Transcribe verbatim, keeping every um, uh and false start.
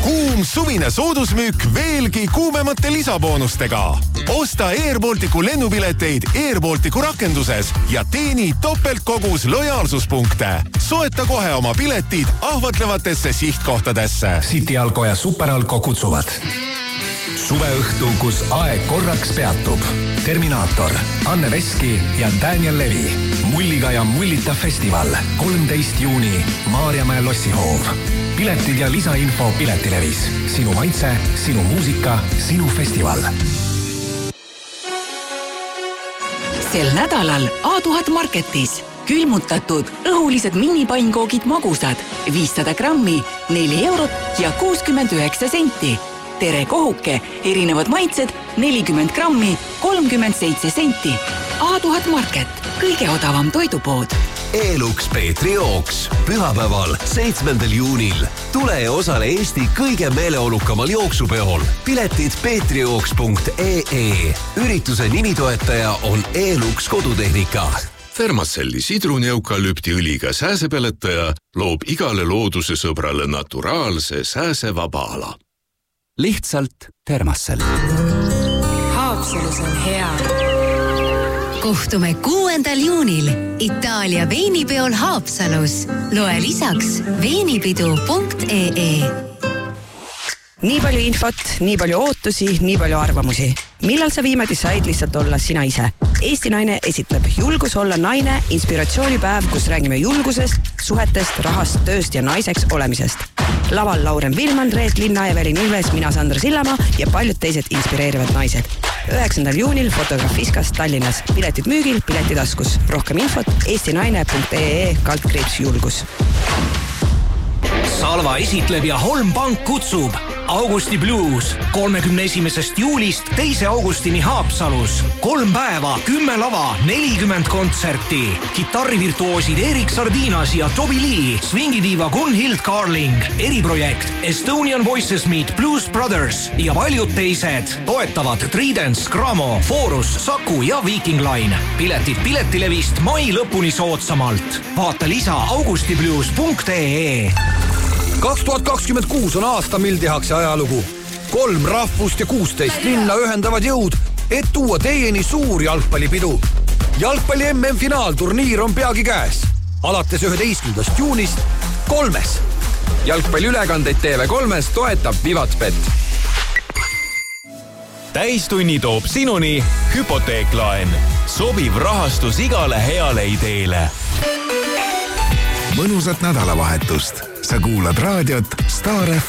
kuum suvine soodusmüük veelgi kuumemate lisaboonustega. Osta Air Balticu lennupileteid Air Balticu rakenduses ja teeni topeltkogus lojaalsuspunkte. Soeta kohe oma piletid ahvatlevatesse sihtkohtadesse. City Alko ja Super Alko kutsuvad. Suveõhtu, kus aeg korraks peatub. Terminaator, Anne Veski ja Daniel Levi. Mulliga ja mullita festival. kolmteist juuni, Maarjamäe lossihoov. Piletid ja lisainfo Piletilevis. Sinu maitse, sinu muusika, sinu festival. Sel nädalal A tuhat Marketis. Külmutatud õhulised minipainkoogid magusad. viissada grammi, neli eurot ja kuuskümmend üheksa senti. Tere kohuke, erinevad maitsed, nelikümmend grammi, kolmkümmend seitse senti. A tuhat Market, kõige odavam toidupood. Elux Peetri jooks. Pühapäeval, seitsmendal juunil. Tule ja osale Eesti kõige meeleolukamal jooksupeol. Piletid peetrijooks punkt ee. Ürituse nimitoetaja on Elux kodutehnika. Fermacelli sidruneukalüpti õliga sääsepeletaja loob igale looduse sõbrale naturaalse sääsevaba ala. Lihtsalt Termacell. Haapsalus on hea. Kohtume kuuendal juunil Itaalia veinipeol Haapsalus. Loe lisaks veinipidu punkt ee. Nii palju infot, nii palju ootusi, nii palju arvamusi. Millal sa viimati said lihtsalt olla sina ise? Eesti Naine esitleb Julgus olla naine inspiratsioonipäev, kus räägime julgusest, suhetest, rahast, tööst ja naiseks olemisest. Laval Lauren Vilman, Reet Linna, Evelin Ilves, mina Sandra Sillamaa ja paljud teised inspireerivad naised. üheksandal juunil Fotografiskas Tallinnas. Piletid müügil, piletitaskus. Rohkem infot eestinaine punkt ee kaldkriips julgus. Salva esitleb ja Holm Pank kutsub. Augusti Blues kolmekümne esimesest juulist teise augustini Haapsalus. Kolm päeva, kümme lava, nelikümmend kontserti. Kitarrivirtuoosid Erik Sardinas ja Toby Lee, swingidiiva Gunhild Carling, eriprojekt Estonian Voices Meet Blues Brothers ja paljud teised. Toetavad Tridents, Gramo, Forus, Saku ja Viking Line. Piletid Piletilevist mai lõpuni soodsamalt. Vaata lisa augustiblues punkt ee. kaks tuhat kakskümmend kuus on aasta, mil tehakse ajalugu. Kolm rahvust ja kuusteist linna ühendavad jõud, et tuua teieni suur jalgpallipidu. Jalgpalli M M-finaalturniir on peagi käes. Alates üheteistkümnendast juunist kolmes. Jalgpalliülekandeid T V kolmes toetab Vivatbet. Täistunni toob sinuni Hypoteeklaen. Sobiv rahastus igale heale ideele. Mõnusat nädalavahetust. Sa kuulad raadiot Star F M.